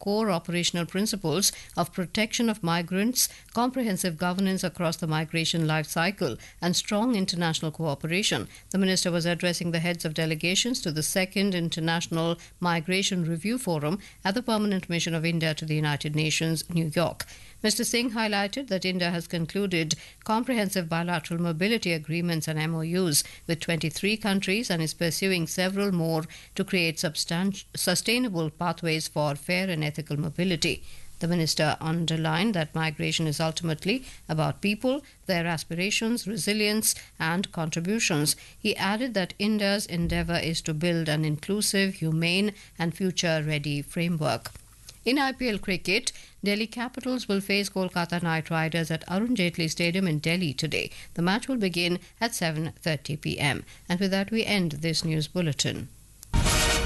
core operational principles of protection of migrants, comprehensive governance across the migration life cycle, and strong international cooperation. The minister was addressing the heads of delegations to the second International Migration Review Forum at the Permanent Mission of India to the United Nations, New York. Mr. Singh highlighted that India has concluded comprehensive bilateral mobility agreements and MOUs with 23 countries and is pursuing several more to create sustainable pathways for fair and ethical mobility. The minister underlined that migration is ultimately about people, their aspirations, resilience, and contributions. He added that India's endeavour is to build an inclusive, humane, and future-ready framework. In IPL cricket, Delhi Capitals will face Kolkata Knight Riders at Arun Jaitley Stadium in Delhi today. The match will begin at 7:30 p.m. And with that, we end this news bulletin.